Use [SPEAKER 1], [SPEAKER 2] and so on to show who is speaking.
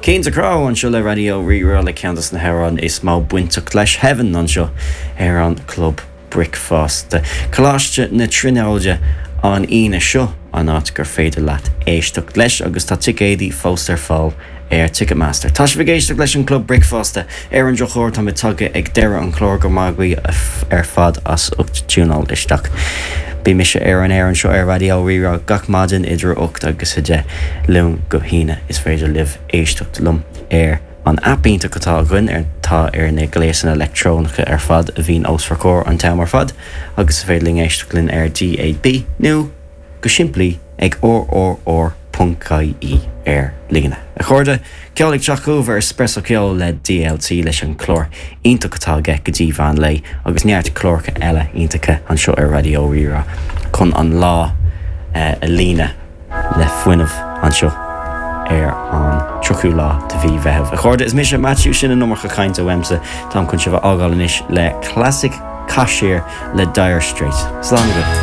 [SPEAKER 1] Céins a crá an seo le radio rirá le ceantas na Heran is má buintach leis heaven an seo ar an club Brickfast. Choláiste na trineáide an ine seo an áit gur féidir leat éisteach leis agus tá ticéadí fóstar fáil ar Ticketmaster. Tá sé bhgéisteach leis an club Brickfast ar an drochóir tá tugad ag deire an chlór go mágaí ar fad as ucht túnál isteach. Bí mi sé ar an seo ar radio rirá gach maidin idir 8 agus ide lún go híine is féidir libh éisteach lum ar an appínta gotá gunn ar tá ar na gléasan electrónacha ar fad a bhín os farcór an tamar fad agus féidling éisteach linn ar DAB nó go siimplí ag or.caí ar lína. A chuirde ceolaigh teachúmh ar espresso ceol le DLT leis an chlór iontacha ge go dtí bhain lei agus neart chlórcha eile iontacha an seo ar radio rirá chun an lá a lína le fuinmh an seo ar an trochú lá de bhí bheitheh. A chuirde is mis a Matthew sin an numarcha chaint a wemsa tá chun si bh ágáil inis le classic caiisiir le Dire Straits. Slán go.